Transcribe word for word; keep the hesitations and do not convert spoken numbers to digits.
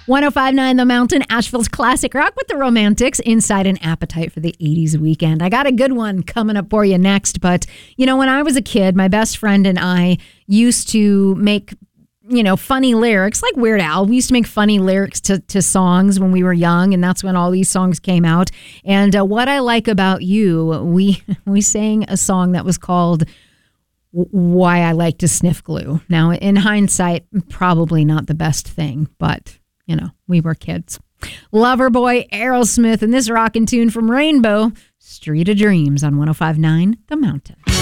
ten fifty-nine The Mountain, Asheville's classic rock with the Romantics, inside an appetite for the eighties weekend. I got a good one coming up for you next, but, you know, when I was a kid, my best friend and I used to make, you know, funny lyrics, like Weird Al. We used to make funny lyrics to, to songs when we were young, and that's when all these songs came out. And uh, What I Like About You, we we sang a song that was called Why I Like to Sniff Glue. Now, in hindsight, probably not the best thing, but, you know, we were kids. Loverboy, Aerosmith, and this rockin' tune from Rainbow, Street of Dreams on ten fifty-nine The Mountain.